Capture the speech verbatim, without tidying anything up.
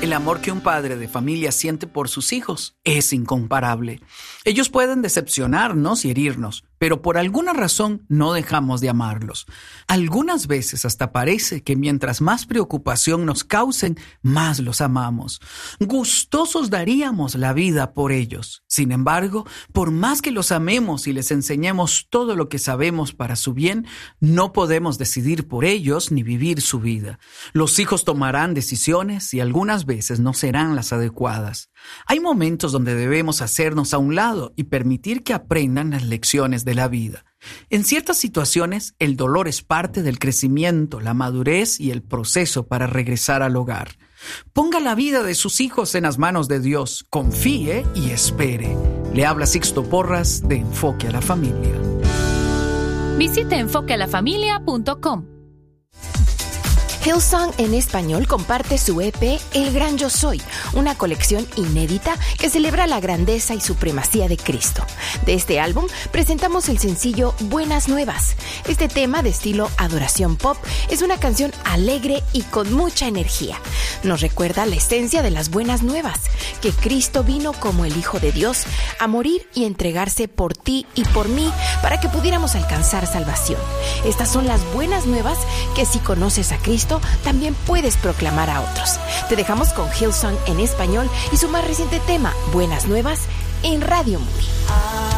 El amor que un padre de familia siente por sus hijos es incomparable. Ellos pueden decepcionarnos y herirnos, pero por alguna razón no dejamos de amarlos. Algunas veces hasta parece que mientras más preocupación nos causen, más los amamos. Gustosos daríamos la vida por ellos. Sin embargo, por más que los amemos y les enseñemos todo lo que sabemos para su bien, no podemos decidir por ellos ni vivir su vida. Los hijos tomarán decisiones y algunas veces no serán las adecuadas. Hay momentos donde debemos hacernos a un lado y permitir que aprendan las lecciones de la vida. En ciertas situaciones, el dolor es parte del crecimiento, la madurez y el proceso para regresar al hogar. Ponga la vida de sus hijos en las manos de Dios, confíe y espere. Le habla Sixto Porras de Enfoque a la Familia. Visite enfoque a la familia punto com. Hillsong en español comparte su E P El Gran Yo Soy, una colección inédita que celebra la grandeza y supremacía de Cristo. De este álbum presentamos el sencillo Buenas Nuevas. Este tema de estilo adoración pop es una canción alegre y con mucha energía. Nos recuerda la esencia de las buenas nuevas, que Cristo vino como el Hijo de Dios a morir y entregarse por ti y por mí para que pudiéramos alcanzar salvación. Estas son las buenas nuevas que si conoces a Cristo, también puedes proclamar a otros. Te dejamos con Hillsong en español y su más reciente tema, Buenas Nuevas, en Radio Moody.